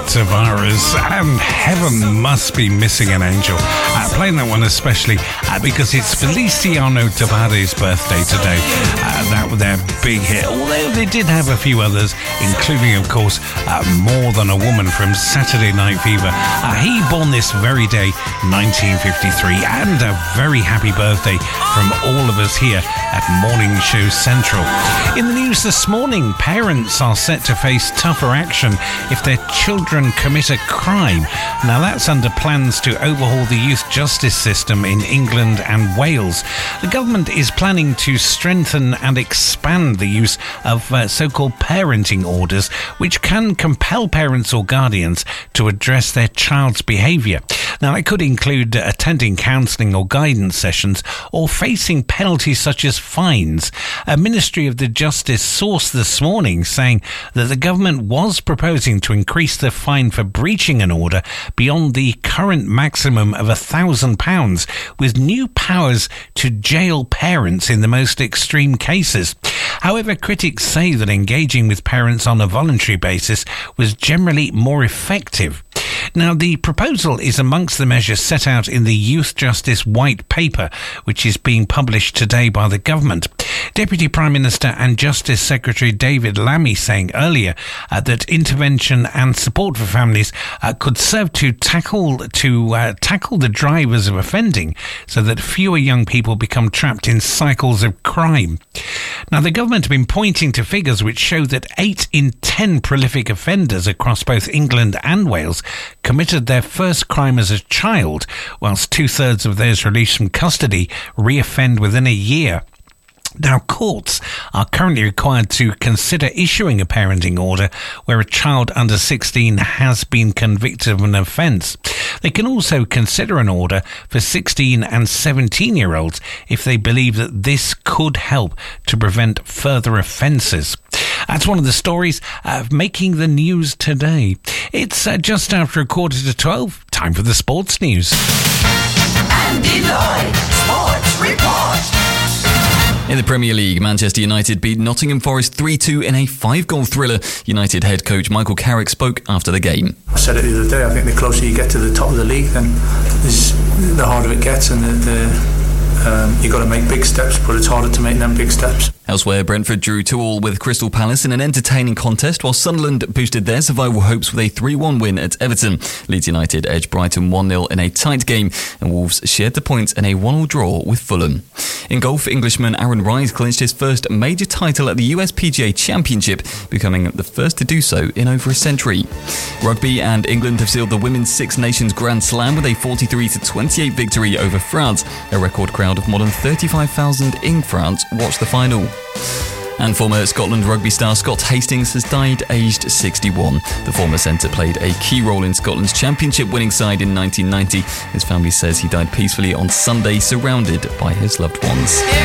Tavares, and Heaven Must Be Missing an Angel. Playing that one especially because it's Feliciano Tavares' birthday today. That was their big hit, although they did have a few others, including, of course, More Than a Woman from Saturday Night Fever. He born this very day, 1953, and a very happy birthday from all of us here at Morning Show Central. In the news this morning, parents are set to face tougher action if their children commit a crime. Now, that's under plans to overhaul the youth justice system in England and Wales. The government is planning to strengthen and expand the use of so-called parenting orders, which can compel parents or guardians to address their child's behaviour. Now, it could include attending counselling or guidance sessions or facing penalties such as fines. A Ministry of the Justice source this morning saying that the government was proposing to increase the fine for breaching an order beyond the current maximum of £1,000, with new powers to jail parents in the most extreme cases. However, critics say that engaging with parents on a voluntary basis was generally more effective. Now, the proposal is amongst the measures set out in the Youth Justice White Paper, which is being published today by the government. Deputy Prime Minister and Justice Secretary David Lammy saying earlier that intervention and support for families could serve to tackle the drivers of offending so that fewer young people become trapped in cycles of crime. Now, the government have been pointing to figures which show that 8 in 10 prolific offenders across both England and Wales committed their first crime as a child, whilst 2/3 of those released from custody re-offend within a year. Now, courts are currently required to consider issuing a parenting order where a child under 16 has been convicted of an offence. They can also consider an order for 16 and 17-year-olds if they believe that this could help to prevent further offences. That's one of the stories making the news today. It's just after 11:45. Time for the sports news. Andy Lloyd, Sports Report. In the Premier League, Manchester United beat Nottingham Forest 3-2 in a 5-goal thriller. United head coach Michael Carrick spoke after the game. I said it the other day, I think the closer you get to the top of the league, then the harder it gets, and you've got to make big steps, but it's harder to make them big steps. Elsewhere, Brentford drew 2-2 with Crystal Palace in an entertaining contest, while Sunderland boosted their survival hopes with a 3-1 win at Everton. Leeds United edged Brighton 1-0 in a tight game, and Wolves shared the points in a 1-1 draw with Fulham. In golf, Englishman Aaron Rise clinched his first major title at the US PGA Championship, becoming the first to do so in over a century. Rugby, and England have sealed the Women's Six Nations Grand Slam with a 43-28 victory over France. A record crowd of more than 35,000 in France watched the final. And former Scotland rugby star Scott Hastings has died aged 61. The former centre played a key role in Scotland's championship winning side in 1990. His family says he died peacefully on Sunday, surrounded by his loved ones.